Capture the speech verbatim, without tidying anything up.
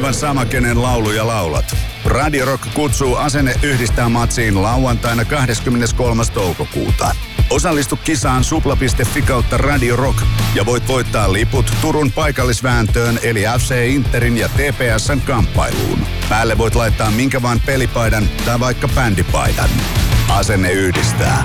aivan sama, kenen lauluja laulat. Radio Rock kutsuu Asenne yhdistää matsiin lauantaina kahdeskymmeneskolmas toukokuuta. Osallistu kisaan supla piste fi kautta Radio Rock ja voit voittaa liput Turun paikallisvääntöön eli F C Interin ja T P S:n kamppailuun. Päälle voit laittaa minkä vaan pelipaidan tai vaikka bändipaidan. Asenne yhdistää.